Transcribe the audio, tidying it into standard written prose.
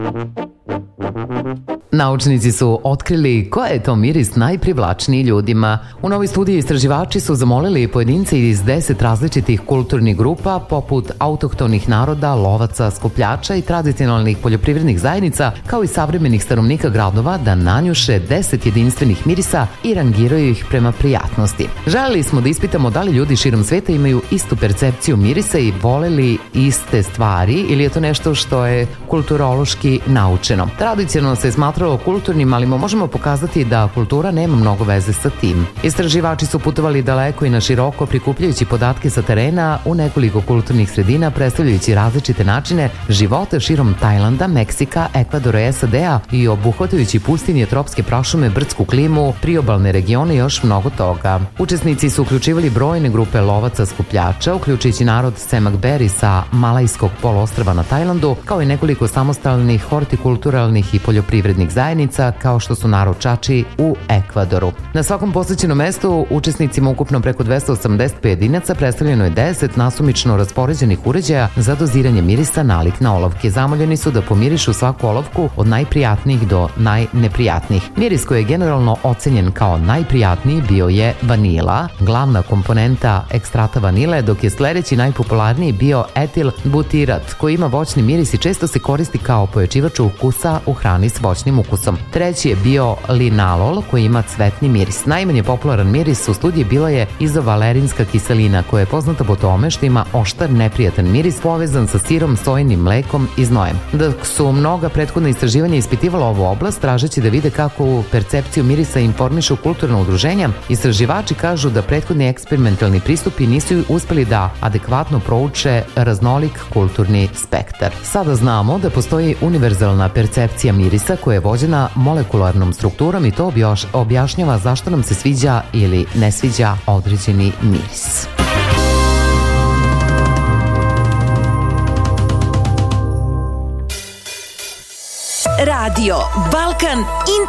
Naučnici su otkrili koja je to miris najprivlačniji ljudima. U novoj studiji istraživači su zamolili pojedince iz 10 različitih kulturnih grupa, poput autohtonih naroda, lovaca, skupljača i tradicionalnih poljoprivrednih zajednica, kao i savremenih stanovnika gradova, da nanjuše 10 jedinstvenih mirisa i rangiraju ih prema prijatnosti. Želeli smo da ispitamo da li ljudi širom sveta imaju istu percepciju mirisa i voleli iste stvari, ili je to nešto što je kulturološki naučeno. Tradicionalno se smatralo kulturnim, ali možemo pokazati da kultura nema mnogo veze sa tim. Istraživači su putovali daleko i na široko, prikupljajući podatke sa terena u nekoliko kulturnih sredina, predstavljajući različite načine života širom Tajlanda, Meksika, Ekvadora i SAD-a i obuhvatajući pustinje, tropske prašume, brdsku klimu, priobalne regione i još mnogo toga. Učesnici su uključivali brojne grupe lovaca, skupljača, uključujući narod Semak-Beri sa Malajskog poluostrva na Tajlandu, kao i nekoliko samostalnih hortikulturalnih i poljoprivrednih zajednica, kao što su narod Čači u Ekvadoru. Na svakom posvećenom mestu učesnicima, ukupno preko 280 pojedinaca, predstavljeno je 10 nasumično raspoređenih uređaja za doziranje mirisa nalik na olovke. Zamoljeni su da pomirišu svaku olovku od najprijatnijih do najneprijatnijih. Miris koji je generalno ocenjen kao najprijatniji bio je vanila, glavna komponenta ekstrata vanile, dok je sledeći najpopularniji bio etil butirat, koji ima voćni miris i često se koristi kao pojačivač ukusa u hrani s voćnim ukusom. Treći je bio linalol, koji ima cvetni miris. Najmanje popularan miris u studiji bila je izovalerinska kiselina, koja je poznata po tome što ima oštar, neprijatan miris povezan sa sirom, sojinim mlekom i znojem. Dok su mnoga prethodna istraživanja ispitivala ovu oblast, tražeći da vide kako percepciju mirisa informišu kulturna udruženja, istraživači kažu da prethodni eksperimentalni pristupi nisu uspeli da adekvatno prouče raznolik kulturni spektar. Sada znamo da postoji univerzalna percepcija mirisa koja je vođena molekularnom strukturom i to objašnjava zašto nam se sviđa ili ne sviđa određeni miris. Radio Balkan